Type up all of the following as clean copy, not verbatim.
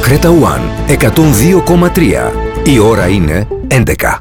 Creta One 102,3. Η ώρα είναι 11.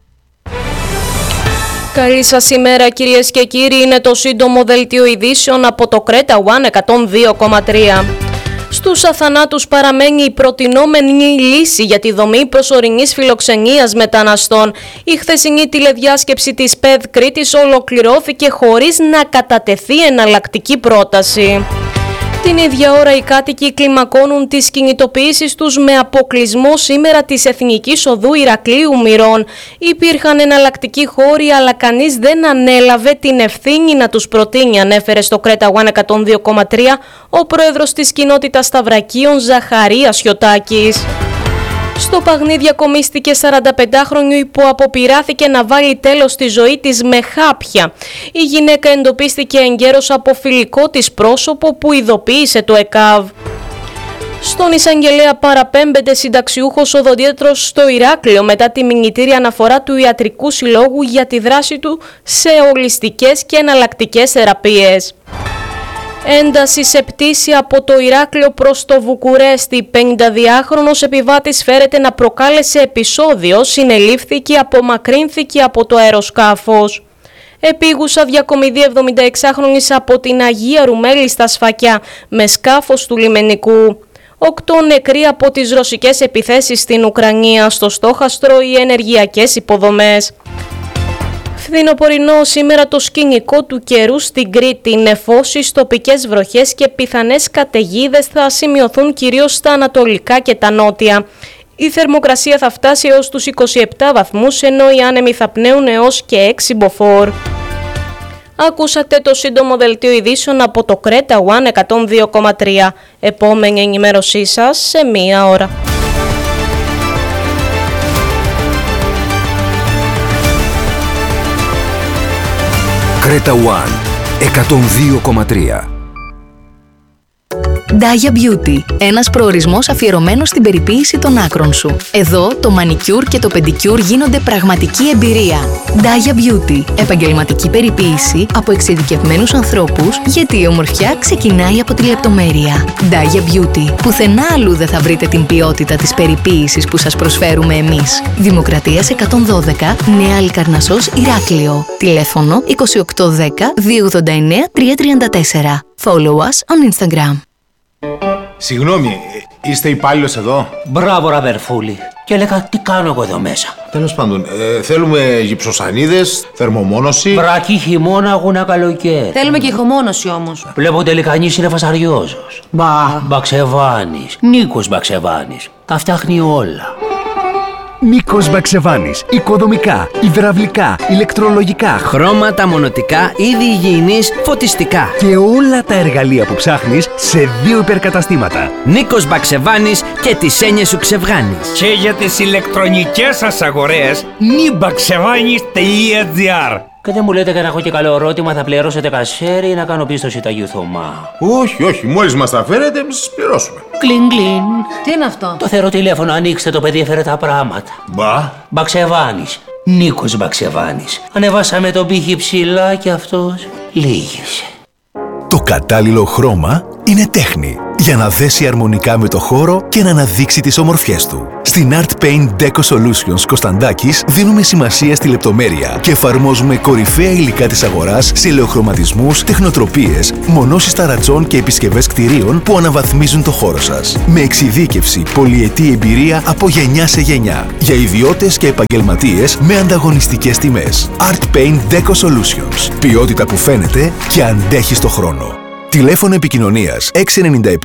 Καλή σας ημέρα κυρίες και κύριοι, είναι το σύντομο δελτίο ειδήσεων από το Creta One 102,3. Στους αθανάτους παραμένει η προτινόμενη λύση για τη δομή προσωρινής φιλοξενίας μεταναστών. Η χθεσινή τηλεδιάσκεψη της ΠΕΔ Κρήτης ολοκληρώθηκε χωρίς να κατατεθεί εναλλακτική πρόταση. Την ίδια ώρα οι κάτοικοι κλιμακώνουν τις κινητοποιήσεις τους με αποκλεισμό σήμερα της Εθνικής Οδού Ηρακλείου Μυρών. Υπήρχαν εναλλακτικοί χώροι, αλλά κανείς δεν ανέλαβε την ευθύνη να τους προτείνει, ανέφερε στο Creta One 102,3 ο πρόεδρος της κοινότητας Σταυρακίων Ζαχαρίας Σιωτάκης. Στο Παγνί διακομίστηκε 45χρονη που αποπειράθηκε να βάλει τέλος στη ζωή της με χάπια. Η γυναίκα εντοπίστηκε εγκαίρως από φιλικό της πρόσωπο που ειδοποίησε το ΕΚΑΒ. Στον εισαγγελέα παραπέμπεται συνταξιούχος οδοντίατρος στο Ηράκλειο μετά τη μηνυτήρια αναφορά του Ιατρικού Συλλόγου για τη δράση του σε ολιστικές και εναλλακτικές θεραπείες. Ένταση σε πτήση από το Ηράκλειο προς το Βουκουρέστι. 52χρονος επιβάτης φέρεται να προκάλεσε επεισόδιο, συνελήφθηκε, απομακρύνθηκε από το αεροσκάφος. Επίγουσα διακομιδή 76χρονης από την Αγία Ρουμέλη στα Σφακιά με σκάφος του λιμενικού. 8 νεκροί από τις ρωσικές επιθέσεις στην Ουκρανία. Στο στόχαστρο οι ενεργειακές υποδομές. Φθινοπορεινό σήμερα το σκηνικό του καιρού στην Κρήτη. Νεφώσεις, τοπικές βροχές και πιθανές καταιγίδες θα σημειωθούν κυρίως στα ανατολικά και τα νότια. Η θερμοκρασία θα φτάσει έως τους 27 βαθμούς, ενώ οι άνεμοι θα πνέουν έως και 6 μποφόρ. Ακούσατε το σύντομο δελτίο ειδήσεων από το Creta One 102,3. Επόμενη ενημέρωσή σας σε μία ώρα. Creta One 102,3. Daya Beauty. Ένας προορισμός αφιερωμένος στην περιποίηση των άκρων σου. Εδώ το μανικιούρ και το πεντικιούρ γίνονται πραγματική εμπειρία. Daya Beauty. Επαγγελματική περιποίηση από εξειδικευμένους ανθρώπους, γιατί η ομορφιά ξεκινάει από τη λεπτομέρεια. Daya Beauty. Πουθενά αλλού δεν θα βρείτε την ποιότητα της περιποίησης που σας προσφέρουμε εμείς. Δημοκρατίας 112, Νέα Λικαρνασσός, Ηράκλειο. Τηλέφωνο 2810 289 334. Follow us on Instagram. Συγγνώμη, είστε υπάλληλος εδώ? Μπράβο, αδερφούλη. Και έλεγα, τι κάνω εγώ εδώ μέσα? Τέλος πάντων, θέλουμε γυψοσανίδες, θερμομόνωση. Βρακή χειμώνα, αγούνα καλοκαίρι. Θέλουμε και ηχομόνωση όμως. Βλέπω τελικά κανείς είναι φασαριόζος. Μπαξεβάνης. Νίκος Μπαξεβάνης. Τα φτιάχνει όλα. Νίκος Μπαξεβάνης. Οικοδομικά, υδραυλικά, ηλεκτρολογικά, χρώματα, μονοτικά, είδη υγιεινής, φωτιστικά. Και όλα τα εργαλεία που ψάχνεις σε 2 υπερκαταστήματα. Νίκος Μπαξεβάνης και τις έννοιες σου ξεβγάνεις. Και για τις ηλεκτρονικές σας αγορές, nibaksevanis.gr. Και δεν μου λέτε και να έχω και καλό ερώτημα, θα πληρώσετε κασέρι ή να κάνω πίστοση Αγίου Θωμά? Όχι, μόλις μας τα φέρετε, εμείς σας πληρώσουμε. Κλιν κλιν. Τι είναι αυτό? Το θεωρώ τηλέφωνο, ανοίξτε, το παιδί έφερε τα πράγματα. Μπαξεβάνης. Νίκος Μπαξεβάνης. Ανεβάσαμε τον πύχη ψηλά και αυτός λύγησε. Το κατάλληλο χρώμα είναι τέχνη για να δέσει αρμονικά με το χώρο και να αναδείξει τις ομορφιές του. Στην Art Paint Deco Solutions Κωνσταντάκης δίνουμε σημασία στη λεπτομέρεια και εφαρμόζουμε κορυφαία υλικά της αγοράς σε ελαιοχρωματισμούς, τεχνοτροπίες, μονώσεις ταρατσών και επισκευές κτηρίων που αναβαθμίζουν το χώρο σας. Με εξειδίκευση, πολυετή εμπειρία από γενιά σε γενιά. Για ιδιώτες και επαγγελματίες με ανταγωνιστικές τιμές. Art Paint Deco Solutions. Ποιότητα που φαίνεται και αντέχει στο χρόνο. Τηλέφωνο επικοινωνίας 697